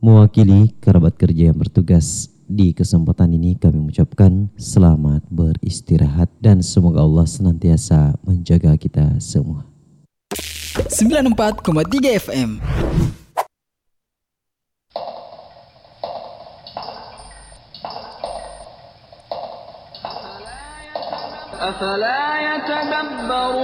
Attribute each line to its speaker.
Speaker 1: Mewakili kerabat kerja yang bertugas di kesempatan ini kami mengucapkan selamat beristirahat dan semoga Allah senantiasa menjaga kita semua.
Speaker 2: 94,3 FM.
Speaker 3: أفلا يتدبرون